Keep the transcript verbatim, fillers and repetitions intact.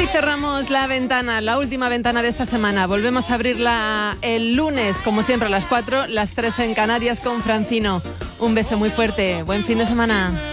Así cerramos la ventana, la última ventana de esta semana. Volvemos a abrirla el lunes, como siempre, a las cuatro, las tres en Canarias con Francino. Un beso muy fuerte. Buen fin de semana.